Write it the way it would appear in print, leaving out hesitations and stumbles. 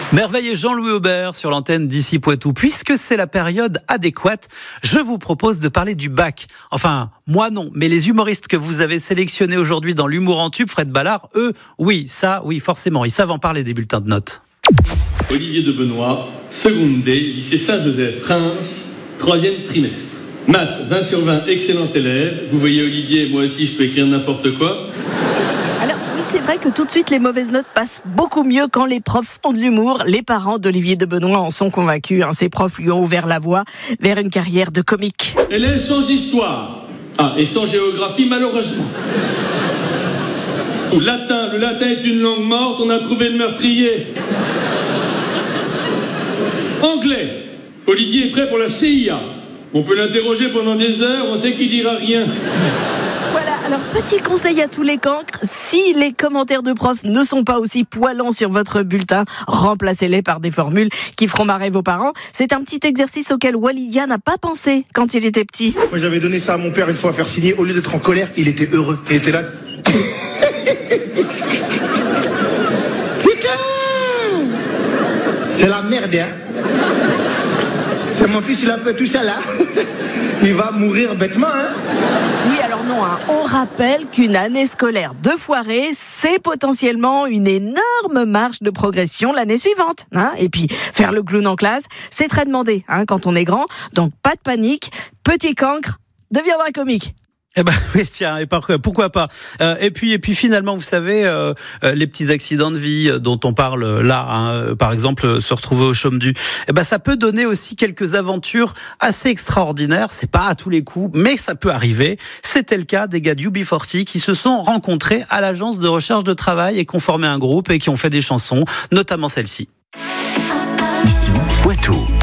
Merveille et Jean-Louis Aubert sur l'antenne d'ici Poitou. Puisque c'est la période adéquate, je vous propose de parler du bac. Enfin, moi non, mais les humoristes que vous avez sélectionnés aujourd'hui dans l'humour en tube, Fred Ballard, eux, oui, forcément, ils savent en parler des bulletins de notes. Olivier de Benoît, seconde D, lycée Saint-Joseph, Reims, 3e trimestre. Maths, 20 sur 20, excellent élève. Vous voyez Olivier, moi aussi je peux écrire n'importe quoi. Alors oui, c'est vrai que tout de suite les mauvaises notes passent beaucoup mieux quand les profs ont de l'humour. Les parents d'Olivier de Benoît en sont convaincus. Ces profs lui ont ouvert la voie vers une carrière de comique. Élève sans histoire. Ah, et sans géographie malheureusement. Latin, le latin est une langue morte, on a trouvé le meurtrier. Anglais, Olivier est prêt pour la CIA. On peut l'interroger pendant des heures, on sait qu'il dira rien. Voilà, alors petit conseil à tous les cancres, si les commentaires de profs ne sont pas aussi poilants sur votre bulletin, remplacez-les par des formules qui feront marrer vos parents. C'est un petit exercice auquel Walidia n'a pas pensé quand il était petit. Moi j'avais donné ça à mon père une fois à faire signer, au lieu d'être en colère, il était heureux. Il était là. Putain, c'est la merde, hein. C'est mon fils, il a fait tout ça là. Il va mourir bêtement, hein. Oui, alors non, on rappelle qu'une année scolaire de foirée, c'est potentiellement une énorme marge de progression l'année suivante. Et puis, faire le clown en classe, c'est très demandé quand on est grand. Donc, pas de panique, petit cancre deviendra comique. Eh ben oui, tiens, et pourquoi pas. Et puis finalement, vous savez, les petits accidents de vie dont on parle là, par exemple, se retrouver au chôme du, ça peut donner aussi quelques aventures assez extraordinaires. C'est pas à tous les coups, mais ça peut arriver. C'était le cas des gars de UB40 qui se sont rencontrés à l'agence de recherche de travail et qui ont formé un groupe et qui ont fait des chansons, notamment celle-ci. Ici, Poitou.